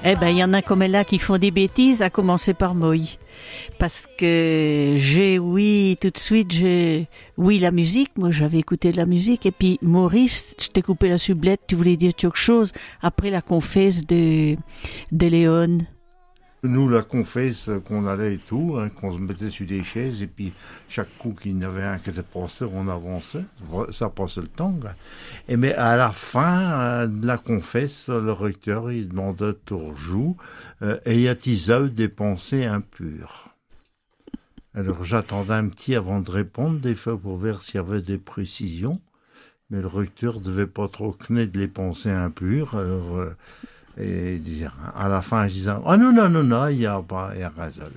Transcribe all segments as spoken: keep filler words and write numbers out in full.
Eh ben, il y en a comme là qui font des bêtises, à commencer par moi. Parce que j'ai, oui, tout de suite, j'ai, oui, la musique. Moi, j'avais écouté de la musique. Et puis, Maurice, je t'ai coupé la sublette, tu voulais dire quelque chose après la confesse de, de Léon. Nous, la confesse qu'on allait et tout, hein, qu'on se mettait sur des chaises, et puis chaque coup qu'il y en avait un qui était passé, on avançait, ça passait le temps. Là. Et mais à la fin euh, de la confesse, le recteur, il demandait toujours, euh, « Y a-t-il des pensées impures ?» Alors j'attendais un petit avant de répondre, des fois pour voir s'il y avait des précisions, mais le recteur devait pas trop connaître les pensées impures, alors... Euh, Et à la fin, je disais, ah oh non, non, non, non, il n'y a pas, il y a raison.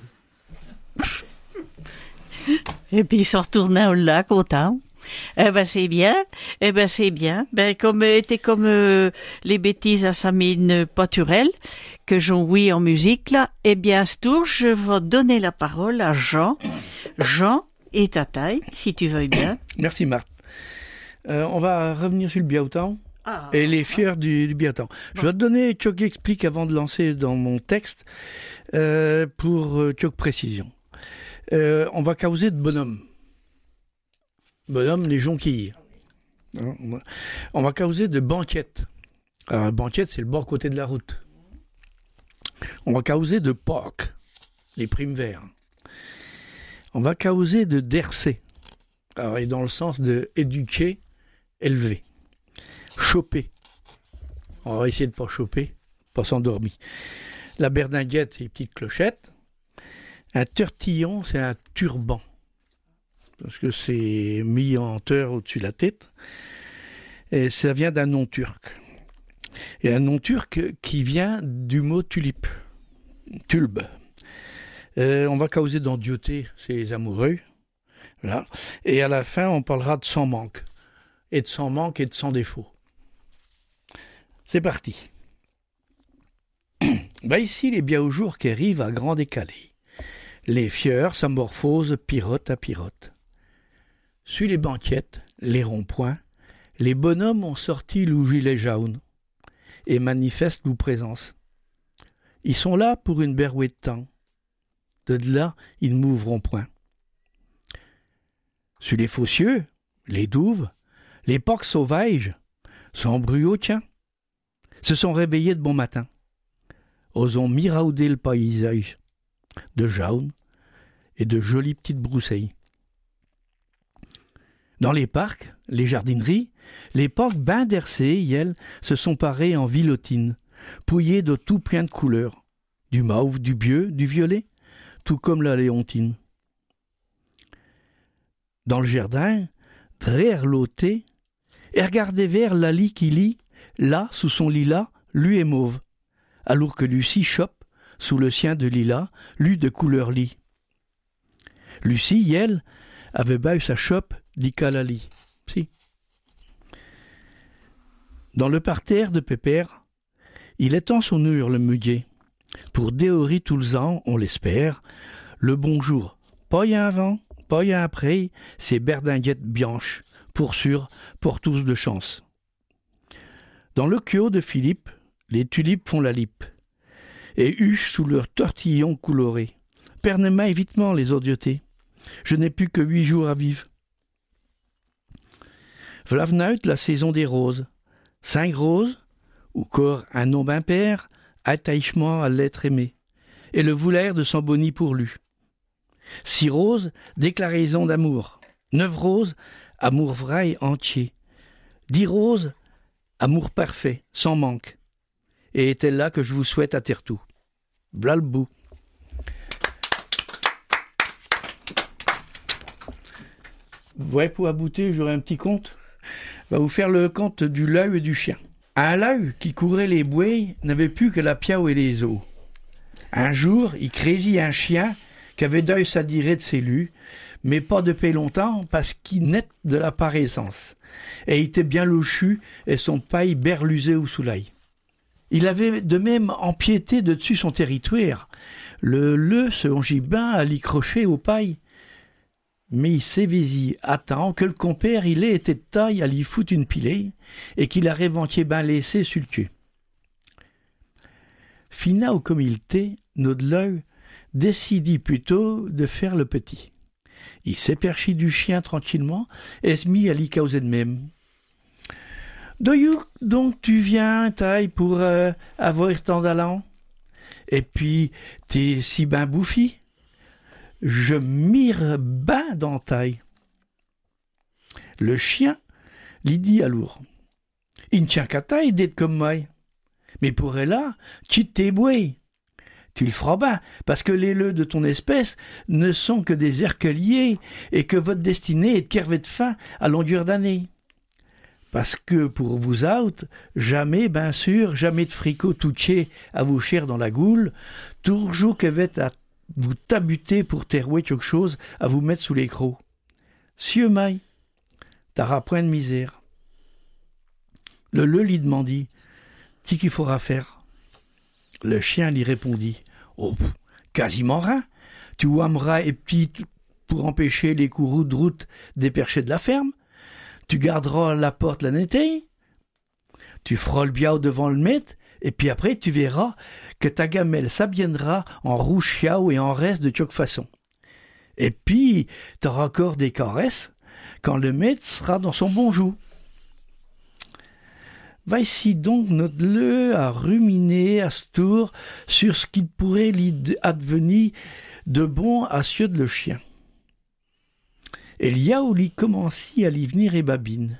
Et puis, il se retournait au lac, content. Eh ben, c'est bien. Eh ben, c'est bien. Ben, comme, était comme, euh, les bêtises à Samine Paturel, que j'en oui en musique, là. Eh bien, à ce tour, je vais donner la parole à Jean. Jean et ta taille, si tu veux bien. Merci, Marthe. Euh, on va revenir sur le Biautan. Ah, et les fiers du, du Biautan. Bon. Je vais te donner quelques expliques avant de lancer dans mon texte euh, pour euh, quelques précisions. Euh, on va causer de bonhomme. Bonhomme, les jonquilles. On va causer de banquette. Alors, banquette, c'est le bord côté de la route. On va causer de Pâques, les primes verts. On va causer de dercé. Alors, et dans le sens de éduquer, élever. Choper. On va essayer de ne pas choper, pas s'endormir. La berdinguette, c'est une petite clochette. Un tortillon, c'est un turban. Parce que c'est mis en hauteur au-dessus de la tête. Et ça vient d'un nom turc. Et un nom turc qui vient du mot tulipe. Tulbe. Euh, on va causer d'endioté, c'est les amoureux. Voilà. Et à la fin, on parlera de sans manque. Et de sans manque et de sans défaut. C'est parti. Ben ici, les bien au jour qui arrivent à grand décalé. Les fieurs s'amorphosent pirote à pirote. Sur les banquettes, les ronds-points, les bonhommes ont sorti le gilet jaune et manifestent leur présence. Ils sont là pour une berrouée de temps. De là, ils ne m'ouvront point. Sur les faussieux, les douves, les porcs sauvages, sont bruaux, tiens, se sont réveillés de bon matin. Osons mirauder le paysage de jaune et de jolies petites broussailles. Dans les parcs, les jardineries, les porcs ben d'hercés, elles, se sont parés en villotines, pouillées de tout plein de couleurs, du mauve, du bieu, du violet, tout comme la léontine. Dans le jardin, derrière l'ôté, et regardez vers Lali qui lit, là, sous son lilas, lui est mauve, alors que Lucie chope, sous le sien de lilas, lui de couleur lit. Lucie, elle, avait bas sa chope d'Icalali. Si. Dans le parterre de Pépère, il étend son hurle muguet, pour déhorer tout le ans, on l'espère, le bonjour, pas y a un vent, pas y a après, ces berdinguettes bianches, pour sûr, pour tous de chance. Dans le queue de Philippe, les tulipes font la lippe, et huchent sous leur tortillon coloré. Perne-moi évitement les odiotés, je n'ai plus que huit jours à vivre. V'là v'naut la saison des roses, cinq roses, ou corps un nom impair, attachement à l'être aimé, et le vouloir de son boni pour lui. Six roses, déclaraison d'amour. Neuf roses, amour vrai entier. Dix roses, amour parfait, sans manque. Et est-elle là que je vous souhaite à terre tout. V'là le bout. Ouais, pour abouter, j'aurai un petit conte. Va vous faire le conte du lau et du chien. Un lau qui courait les bois n'avait plus que la piaou et les os. Un jour, il crésit un chien qui avait d'œil s'adirer de ses lus, mais pas depuis longtemps parce qu'il n'est de la paraissance. Et il était bien louchu et son paille berlusé au soleil. Il avait de même empiété de dessus son territoire. Le le se hongit ben à l'y crocher aux pailles. Mais il s'évésit à temps que le compère il ait été de taille à l'y foutre une pilée et qu'il a réventié ben laissé sur le cul. Fina ou comme il était, notre l'œil décidit plutôt de faire le petit. Il s'éperchit du chien tranquillement et se mit à l'y causer de même. D'où donc tu viens, taille, pour euh, avoir tant d'allant? Et puis, t'es si ben bouffi? Je mire ben dans taille. Le chien lui dit alors, il ne tient qu'à taille d'être comme moi. Mais pour elle là, tu t'es boué. Tu le feras bien, parce que les leux de ton espèce ne sont que des herceliers et que votre destinée est de crever de faim à longueur d'année. Parce que pour vous autres, jamais, bien sûr, jamais de fricot touché à vous cher dans la goule, toujours que va à vous tabuter pour terrouer quelque chose à vous mettre sous les crocs. Sieu maille, t'auras point de misère. Le leu lui demandit, qu'est-ce qu'il faudra faire? Le chien lui répondit, oh, quasiment rien. Tu ouameras et petit pour empêcher les courroux de route d'épercher de la ferme. Tu garderas la porte la netteille. Tu feras le biao devant le maître, et puis après tu verras que ta gamelle s'abiennera en rouge chiao et en reste de choc façon. Et puis t'auras encore des caresses quand le maître sera dans son bon joug. Va ici donc notre leu à ruminer à ce tour sur ce qu'il pourrait lui advenir de bon à cieux de le chien. Et liao lui commençait à l'y venir et babine.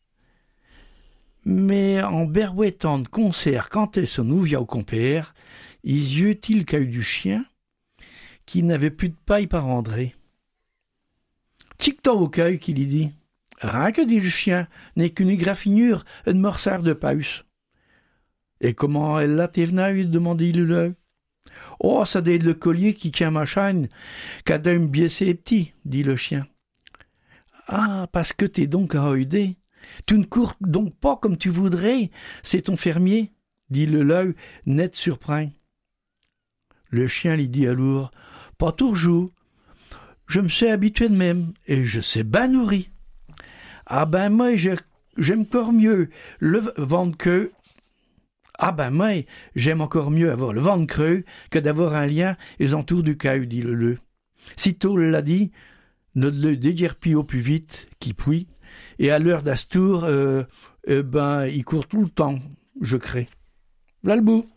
Mais en berouettant de concert quand elle son ouvia au compère, ils yeux-t-il qu'a eu du chien, qui n'avait plus de paille par André. Tic-toc au cueil qu'il y dit. Rien que dit le chien, n'est qu'une graffinure, une morseur de paus. Et comment elle l'a t'es venue, demandait le leu. Oh, ça doit être le collier qui tient ma chaîne, qu'a d'un biaisé petit, dit le chien. Ah, parce que t'es donc enrhudé. Tu ne cours donc pas comme tu voudrais, c'est ton fermier, dit le leu, net surpris. Le chien lui dit alors, pas toujours. Je me suis habitué de même, et je sais bien nourrir. Ah ben moi, je, j'aime encore mieux le ventre creux. Ah ben moi, j'aime encore mieux avoir le ventre creux que d'avoir un lien aux entours du caillou, dit le leu. Sitôt l'a dit, notre le déguerpit au plus vite, qui puis, et à l'heure d'Astour, euh, euh, ben, il court tout le temps, je crée. Là le bout.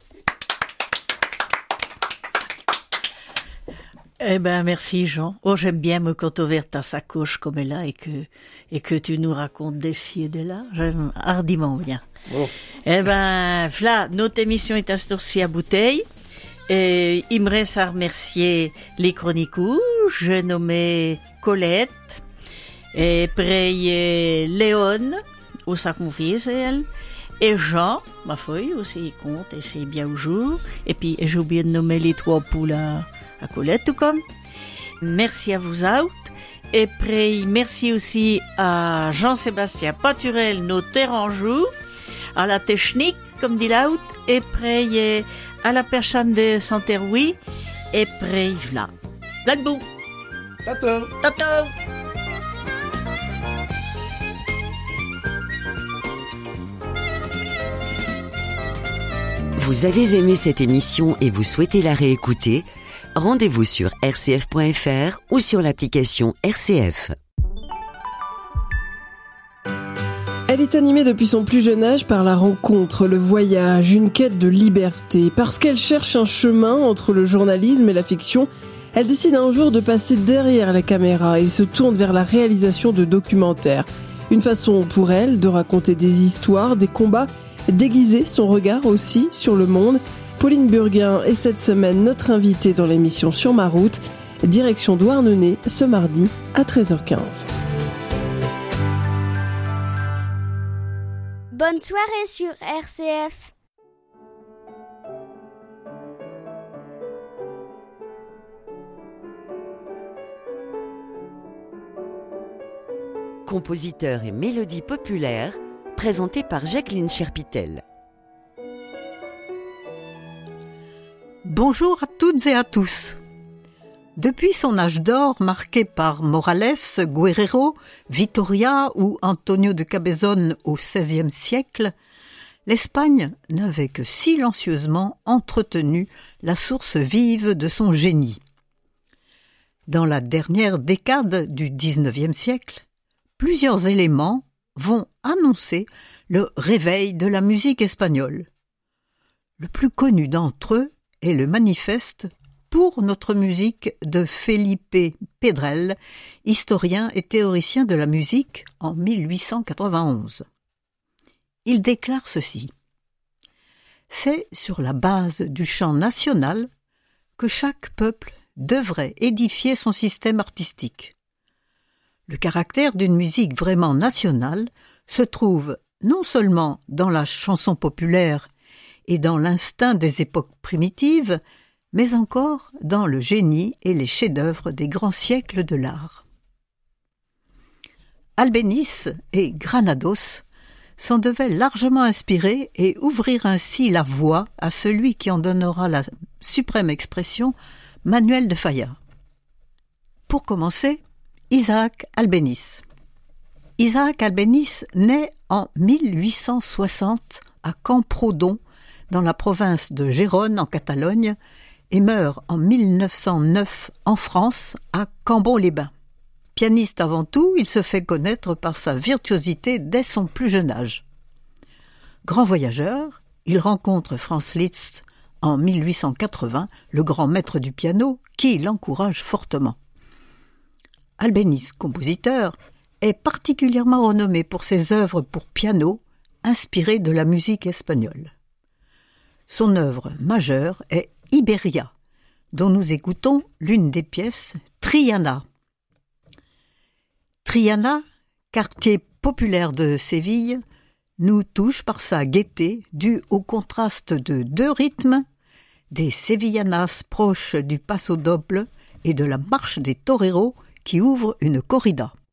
Eh ben merci Jean. Oh j'aime bien me quand ouvert ta sacoche comme elle a et que et que tu nous racontes des ci et de là. J'aime hardiment bien. Oh. Eh ben voilà, notre émission est à ce tour-ci à bouteille. Et il me reste à remercier les chroniqueurs. Je nommais Colette et après Léon où ça confie elle. Et Jean, ma feuille aussi, il compte et c'est bien au jour. Et puis j'ai oublié de nommer les trois poules à à Colette tout comme. Merci à vous autres. Et puis merci aussi à Jean-Sébastien Paturel, notre terranjou, à la technique, comme dit l'autre, et puis à la personne de Santerroui, et puis voilà. Là debout. Tato. Tato. Vous avez aimé cette émission et vous souhaitez la réécouter? Rendez-vous sur r c f point f r ou sur l'application R C F. Elle est animée depuis son plus jeune âge par la rencontre, le voyage, une quête de liberté. Parce qu'elle cherche un chemin entre le journalisme et la fiction, elle décide un jour de passer derrière la caméra et se tourne vers la réalisation de documentaires. Une façon pour elle de raconter des histoires, des combats, déguiser son regard aussi sur le monde. Pauline Burguin est cette semaine notre invitée dans l'émission Sur ma route, direction Douarnenez, ce mardi à treize heures quinze. Bonne soirée sur R C F. Compositeur et mélodie populaire, présenté par Jacqueline Cherpitel. Bonjour à toutes et à tous. Depuis son âge d'or marqué par Morales, Guerrero, Vitoria ou Antonio de Cabezón au seizième siècle, l'Espagne n'avait que silencieusement entretenu la source vive de son génie. Dans la dernière décade du dix-neuvième siècle, plusieurs éléments vont annoncer le réveil de la musique espagnole. Le plus connu d'entre eux est le manifeste pour notre musique de Felipe Pedrell, historien et théoricien de la musique en mille huit cent quatre-vingt-onze. Il déclare ceci: « C'est sur la base du chant national que chaque peuple devrait édifier son système artistique. Le caractère d'une musique vraiment nationale se trouve non seulement dans la chanson populaire et dans l'instinct des époques primitives, mais encore dans le génie et les chefs-d'œuvre des grands siècles de l'art. » Albéniz et Granados s'en devaient largement inspirer et ouvrir ainsi la voie à celui qui en donnera la suprême expression, Manuel de Falla. Pour commencer, Isaac Albéniz. Isaac Albéniz naît en mille huit cent soixante à Camprodon, dans la province de Gérone en Catalogne, et meurt en mille neuf cent neuf en France, à Cambon-les-Bains. Pianiste avant tout, il se fait connaître par sa virtuosité dès son plus jeune âge. Grand voyageur, il rencontre Franz Liszt en mille huit cent quatre-vingts, le grand maître du piano, qui l'encourage fortement. Albéniz, compositeur, est particulièrement renommé pour ses œuvres pour piano, inspirées de la musique espagnole. Son œuvre majeure est Iberia, dont nous écoutons l'une des pièces, Triana. Triana, quartier populaire de Séville, nous touche par sa gaieté due au contraste de deux rythmes, des sevillanas proches du paso doble et de la marche des toreros qui ouvre une corrida.